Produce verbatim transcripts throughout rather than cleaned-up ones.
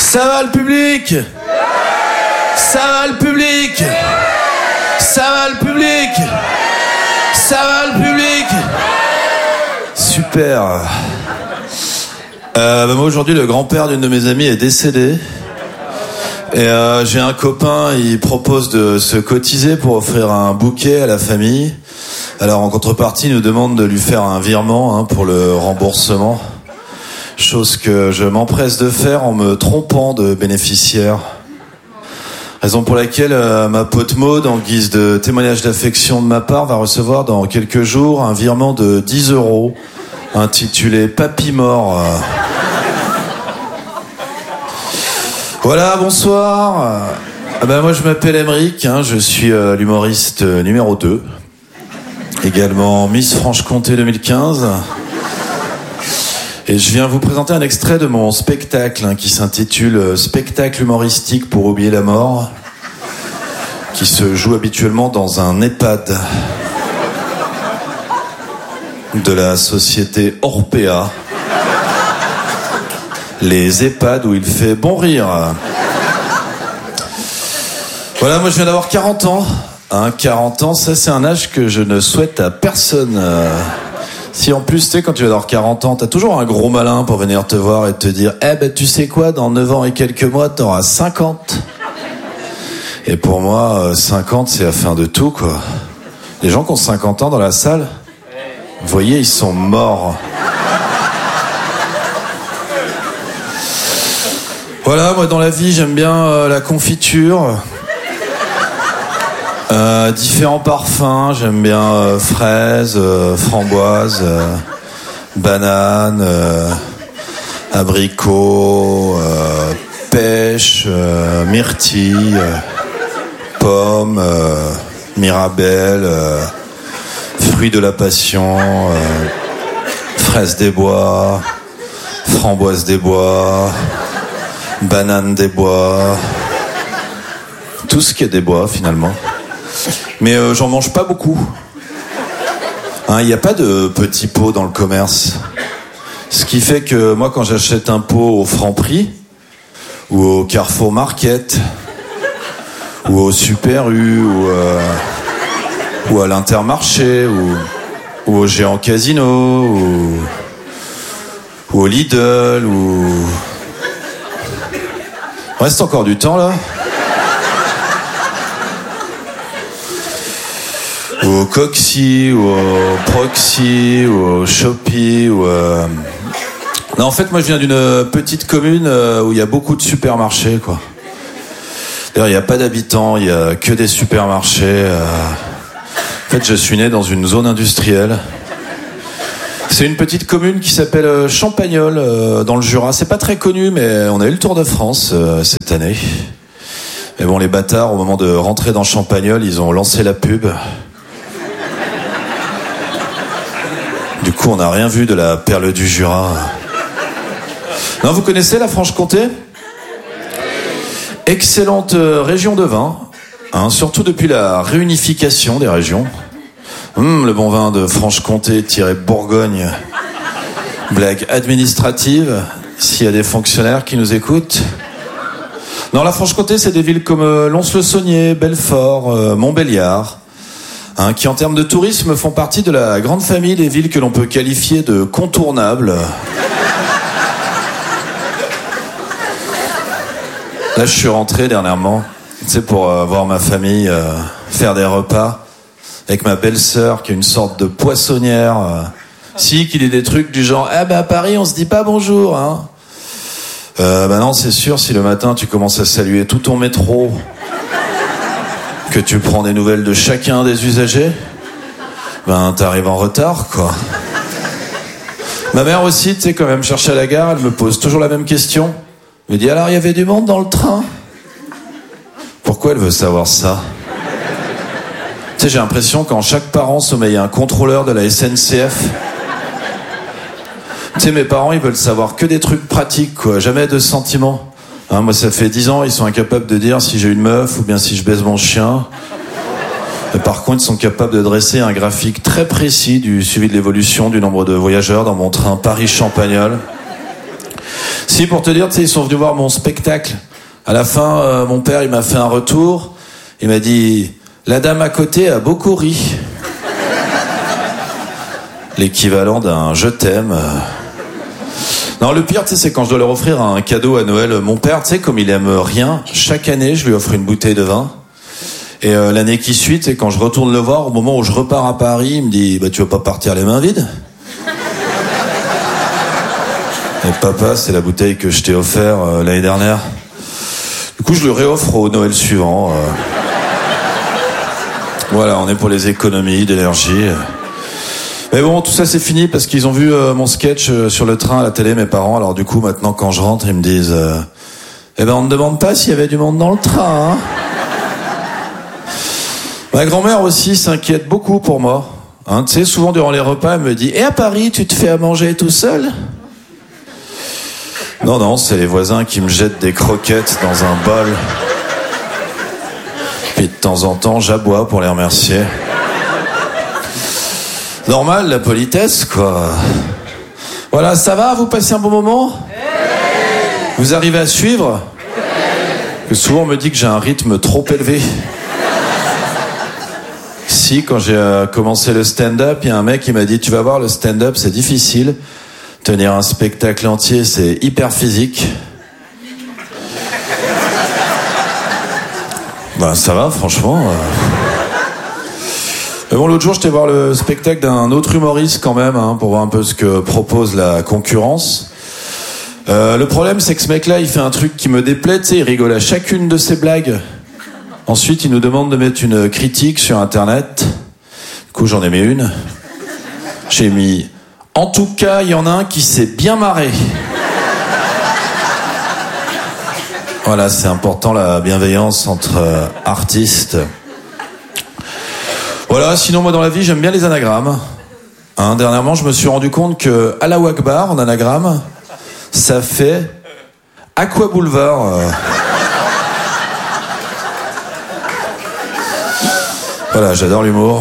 Ça va le public? Ça va le public? Ça va le public? Ça va le public? Super. Euh, bah moi aujourd'hui le grand-père d'une de mes amies est décédé. Et euh, j'ai un copain, il propose de se cotiser pour offrir un bouquet à la famille. Alors en contrepartie, il nous demande de lui faire un virement hein, pour le remboursement. Chose que je m'empresse de faire en me trompant de bénéficiaire. Raison pour laquelle euh, ma pote Maud, en guise de témoignage d'affection de ma part, va recevoir dans quelques jours un virement de dix euros intitulé Papy mort. Voilà, bonsoir. Ah ben moi je m'appelle Emeric, hein, je suis euh, l'humoriste numéro deux. Également Miss Franche-Comté deux mille quinze. Et je viens vous présenter un extrait de mon spectacle hein, qui s'intitule « Spectacle humoristique pour oublier la mort » qui se joue habituellement dans un EHPAD de la société Orpea. Les EHPAD où il fait bon rire. Voilà, moi je viens d'avoir quarante ans. Hein, quarante ans, ça c'est un âge que je ne souhaite à personne. Si en plus, tu sais, quand tu vas avoir quarante ans, t'as toujours un gros malin pour venir te voir et te dire « Eh ben, tu sais quoi, dans neuf ans et quelques mois, t'auras cinquante. » Et pour moi, cinquante, c'est la fin de tout, quoi. Les gens qui ont cinquante ans dans la salle, vous voyez, ils sont morts. Voilà, moi, dans la vie, j'aime bien euh, la confiture. Euh, différents parfums, j'aime bien euh, fraises, euh, framboises, euh, bananes, euh, abricots, euh, pêche, euh, myrtille, euh, pommes, euh, mirabelle, euh, fruits de la passion, euh, fraises des bois, framboises des bois, bananes des bois, tout ce qui est des bois finalement. Mais euh, j'en mange pas beaucoup. Hein, il n'y a pas de petits pots dans le commerce. Ce qui fait que moi, quand j'achète un pot au Franprix, ou au Carrefour Market, ou au Super U, ou, euh, ou à l'Intermarché, ou, ou au Géant Casino, ou, ou au Lidl, ou... Il reste encore du temps, là. Ou au Coxy, ou au Proxy, ou au Shopee, ou... Euh... Non, en fait, moi, je viens d'une petite commune où il y a beaucoup de supermarchés, quoi. D'ailleurs, il n'y a pas d'habitants, il n'y a que des supermarchés. Euh... En fait, je suis né dans une zone industrielle. C'est une petite commune qui s'appelle Champagnole, euh, dans le Jura. C'est pas très connu, mais on a eu le Tour de France euh, cette année. Mais bon, les bâtards, au moment de rentrer dans Champagnole, ils ont lancé la pub. Du coup, on n'a rien vu de la perle du Jura. Non, vous connaissez la Franche-Comté ? Excellente région de vin, hein, surtout depuis la réunification des régions. Hum, le bon vin de Franche-Comté-Bourgogne. Blague administrative, s'il y a des fonctionnaires qui nous écoutent. Non, la Franche-Comté, c'est des villes comme euh, Lons-le-Saunier, Belfort, euh, Montbéliard, hein, qui en termes de tourisme font partie de la grande famille des villes que l'on peut qualifier de contournables. Là, je suis rentré dernièrement, tu sais, pour euh, voir ma famille euh, faire des repas avec ma belle-sœur qui est une sorte de poissonnière. Euh, si, qu'il ait des trucs du genre, ah ben à Paris, on se dit pas bonjour, hein. Euh, bah non, c'est sûr, si le matin tu commences à saluer tout ton métro, que tu prends des nouvelles de chacun des usagers, ben t'arrives en retard, quoi. Ma mère aussi, tu sais, quand elle me cherche à la gare, elle me pose toujours la même question. Elle me dit, alors il y avait du monde dans le train ? Pourquoi elle veut savoir ça ? Tu sais, j'ai l'impression qu'en chaque parent sommeille un contrôleur de la S N C F. Tu sais, mes parents, ils veulent savoir que des trucs pratiques, quoi. Jamais de sentiments. Hein, moi, ça fait dix ans, ils sont incapables de dire si j'ai une meuf ou bien si je baise mon chien. Mais par contre, ils sont capables de dresser un graphique très précis du suivi de l'évolution du nombre de voyageurs dans mon train Paris-Champagnole. Si, pour te dire, tu sais, ils sont venus voir mon spectacle. À la fin, euh, mon père, il m'a fait un retour. Il m'a dit, la dame à côté a beaucoup ri. L'équivalent d'un je t'aime. Non, le pire, tu sais, c'est quand je dois leur offrir un cadeau à Noël. Mon père, tu sais, comme il aime rien, chaque année, je lui offre une bouteille de vin. Et euh, l'année qui suit, tu sais, quand je retourne le voir, au moment où je repars à Paris, il me dit, bah, tu veux pas partir les mains vides? Et papa, c'est la bouteille que je t'ai offert euh, l'année dernière. Du coup, je le réoffre au Noël suivant. Euh... Voilà, on est pour les économies d'énergie. Mais bon, tout ça c'est fini parce qu'ils ont vu euh, mon sketch euh, sur le train à la télé, mes parents. Alors du coup, maintenant quand je rentre, ils me disent euh, eh ben on ne demande pas s'il y avait du monde dans le train, hein. Ma grand-mère aussi s'inquiète beaucoup pour moi. Hein, tu sais, souvent durant les repas, elle me dit « Et à Paris, tu te fais à manger tout seul ?» Non, non, c'est les voisins qui me jettent des croquettes dans un bol. Puis de temps en temps, j'aboie pour les remercier. Normal, la politesse, quoi. Voilà, ça va, vous passez un bon moment ? Vous arrivez à suivre ? Que souvent on me dit que j'ai un rythme trop élevé. Si, quand j'ai euh, commencé le stand-up, il y a un mec qui m'a dit « Tu vas voir, le stand-up, c'est difficile. Tenir un spectacle entier, c'est hyper physique. » Bah ça va, franchement. Euh... Mais bon, l'autre jour, j'étais voir le spectacle d'un autre humoriste quand même, hein, pour voir un peu ce que propose la concurrence. Euh, le problème, c'est que ce mec-là, il fait un truc qui me déplaît, tu sais, il rigole à chacune de ses blagues. Ensuite, il nous demande de mettre une critique sur Internet. Du coup, j'en ai mis une. J'ai mis « En tout cas, il y en a un qui s'est bien marré. » Voilà, c'est important, la bienveillance entre euh, artistes. Voilà, sinon moi dans la vie j'aime bien les anagrammes. Hein, dernièrement je me suis rendu compte que Allahu Akbar en anagramme, ça fait Aqua Boulevard. Euh... Voilà, j'adore l'humour.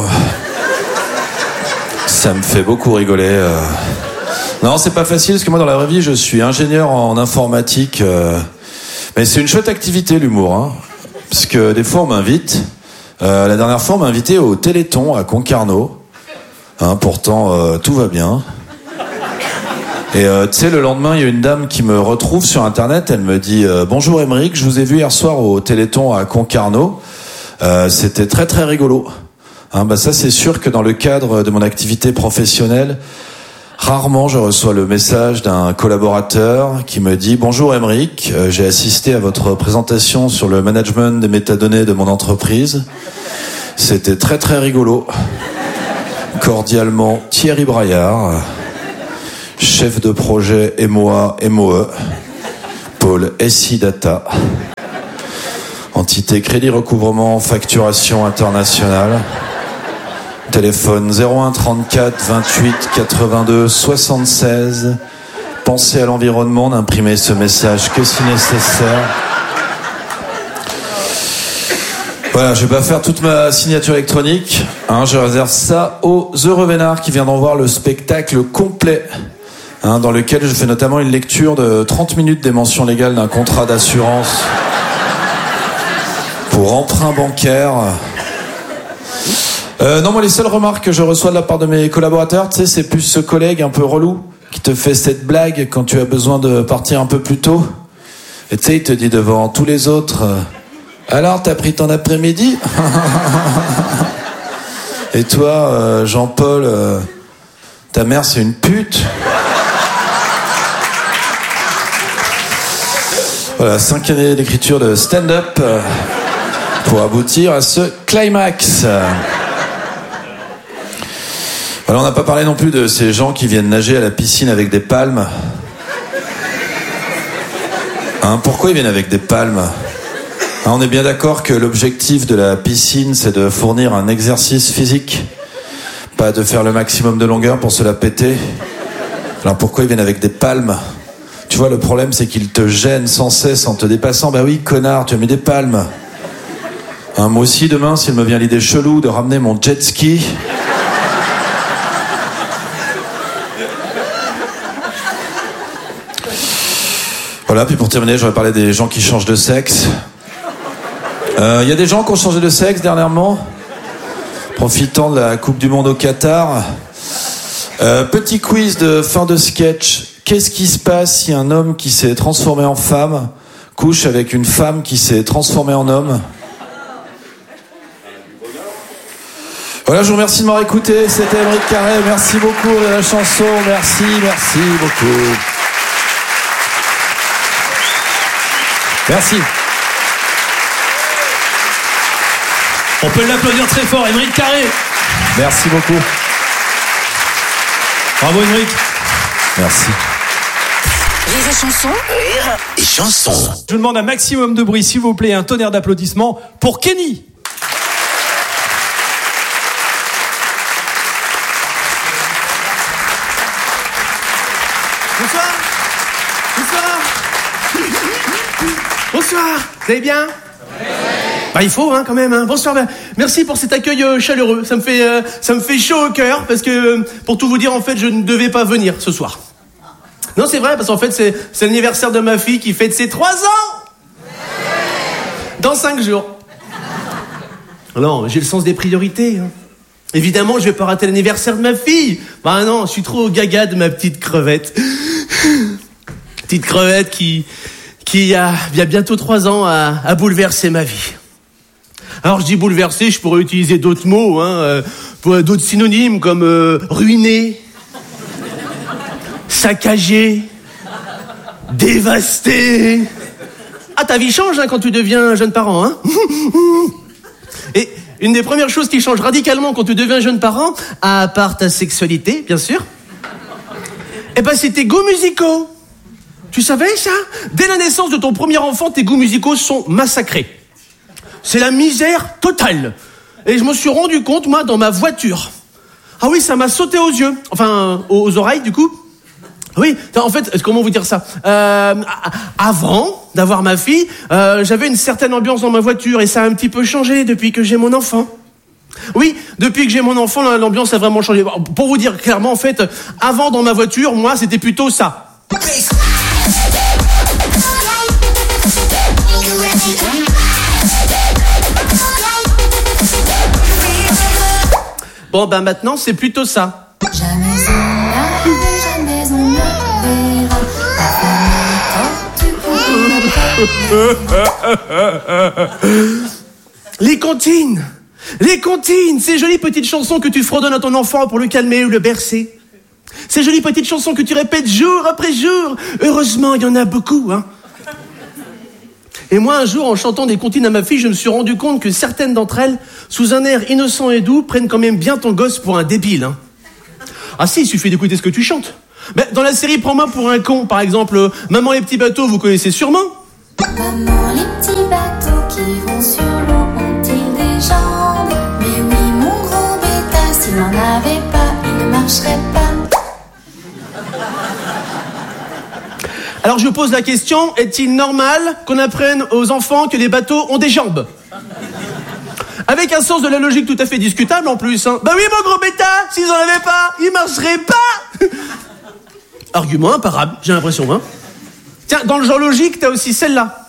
Ça me fait beaucoup rigoler. Euh... Non, c'est pas facile parce que moi dans la vraie vie je suis ingénieur en informatique. Euh... Mais c'est une chouette activité l'humour, hein. Parce que des fois on m'invite. Euh, la dernière fois, on m'a invité au Téléthon à Concarneau. Hein, pourtant, euh, tout va bien. Et euh, tu sais, le lendemain, il y a une dame qui me retrouve sur Internet. Elle me dit euh, « Bonjour Aymeric, je vous ai vu hier soir au Téléthon à Concarneau. Euh, c'était très très rigolo. » Hein, bah ça, c'est sûr que dans le cadre de mon activité professionnelle, rarement je reçois le message d'un collaborateur qui me dit « Bonjour Aymeric, euh, j'ai assisté à votre présentation sur le management des métadonnées de mon entreprise. C'était très très rigolo. Cordialement Thierry Braillard, chef de projet M O A M O E, pôle S I Data, entité crédit recouvrement facturation internationale. Téléphone zéro un trente-quatre vingt-huit quatre-vingt-deux soixante-seize. Pensez à l'environnement, n'imprimer ce message que si nécessaire. Voilà, je vais pas faire toute ma signature électronique. Hein, je réserve ça aux heureux vénards qui viendront voir le spectacle complet, hein, dans lequel je fais notamment une lecture de trente minutes des mentions légales d'un contrat d'assurance pour emprunt bancaire. Euh, non, moi, les seules remarques que je reçois de la part de mes collaborateurs, tu sais, c'est plus ce collègue un peu relou qui te fait cette blague quand tu as besoin de partir un peu plus tôt. Et tu sais, il te dit devant tous les autres euh, « Alors, t'as pris ton après-midi ?» Et toi, euh, Jean-Paul, euh, ta mère, c'est une pute. Voilà, cinq années d'écriture de stand-up euh, pour aboutir à ce climax. Alors on n'a pas parlé non plus de ces gens qui viennent nager à la piscine avec des palmes. Hein, pourquoi ils viennent avec des palmes ? Hein, on est bien d'accord que l'objectif de la piscine, c'est de fournir un exercice physique, pas de faire le maximum de longueur pour se la péter. Alors pourquoi ils viennent avec des palmes ? Tu vois, le problème, c'est qu'ils te gênent sans cesse en te dépassant. Bah oui, connard, tu as mis des palmes. Hein, moi aussi, demain, s'il me vient l'idée chelou de ramener mon jet ski... Voilà, puis pour terminer, j'aurais parlé des gens qui changent de sexe. Il euh, y a des gens qui ont changé de sexe dernièrement, profitant de la Coupe du Monde au Qatar. Euh, petit quiz de fin de sketch. Qu'est-ce qui se passe si un homme qui s'est transformé en femme couche avec une femme qui s'est transformée en homme? Voilà, je vous remercie de m'avoir écouté. C'était Émeric Carré. Merci beaucoup de la chanson. Merci, merci beaucoup. Merci. On peut l'applaudir très fort, Émeric Carré. Merci beaucoup. Bravo, Émeric. Merci. Rire et chanson. Rire et chanson. Je vous demande un maximum de bruit, s'il vous plaît, un tonnerre d'applaudissements pour Kenny. Bonsoir. Bonsoir. Bonsoir. Vous allez bien? Bah, il faut, hein, quand même. Hein. Bonsoir. Bah, merci pour cet accueil euh, chaleureux. Ça me fait, euh, ça me fait chaud au cœur parce que, euh, pour tout vous dire, en fait, je ne devais pas venir ce soir. Non, c'est vrai, parce qu'en fait, c'est, c'est l'anniversaire de ma fille qui fête ses trois ans. Dans cinq jours. Non, j'ai le sens des priorités. Hein. Évidemment, je vais pas rater l'anniversaire de ma fille. Bah non, je suis trop gaga de ma petite crevette. Petite crevette qui, qui a, il y a bientôt trois ans, a, a bouleversé ma vie. Alors, je dis bouleversé, je pourrais utiliser d'autres mots, hein, euh, pour, d'autres synonymes comme euh, ruiné, saccagé, dévasté. Ah, ta vie change hein, quand tu deviens jeune parent, hein. Et une des premières choses qui change radicalement quand tu deviens jeune parent, à part ta sexualité, bien sûr, eh ben c'est tes goûts musicaux. Tu savais ça? Dès la naissance de ton premier enfant, tes goûts musicaux sont massacrés. C'est la misère totale. Et je me suis rendu compte, moi, dans ma voiture. Ah oui, ça m'a sauté aux yeux. Enfin, aux oreilles, du coup. Oui, en fait, comment vous dire ça euh, Avant d'avoir ma fille, euh, j'avais une certaine ambiance dans ma voiture et ça a un petit peu changé depuis que j'ai mon enfant. Oui, depuis que j'ai mon enfant, l'ambiance a vraiment changé. Pour vous dire clairement, en fait, avant dans ma voiture, moi, c'était plutôt ça. Bon, ben maintenant, c'est plutôt ça. Jamais on n'arrive, jamais on ne verra. Les comptines, les comptines, ces jolies petites chansons que tu fredonnes à ton enfant pour le calmer ou le bercer. Ces jolies petites chansons que tu répètes jour après jour. Heureusement, il y en a beaucoup, hein. Et moi, un jour, en chantant des comptines à ma fille, je me suis rendu compte que certaines d'entre elles, sous un air innocent et doux, prennent quand même bien ton gosse pour un débile, hein. Ah si, il suffit d'écouter ce que tu chantes. Ben, dans la série Prends-moi pour un con, par exemple, euh, Maman les petits bateaux, vous connaissez sûrement. Maman, les petits bateaux qui vont sur l'eau ont-ils des jambes? Mais oui, mon gros bêta, s'il n'en avait pas, il ne marcherait pas. Alors je pose la question, est-il normal qu'on apprenne aux enfants que les bateaux ont des jambes? Avec un sens de la logique tout à fait discutable en plus, hein. Bah oui, mon gros bêta, s'ils en avaient pas, ils marcheraient pas. Argument imparable, j'ai l'impression, hein. Tiens, dans le genre logique, t'as aussi celle-là.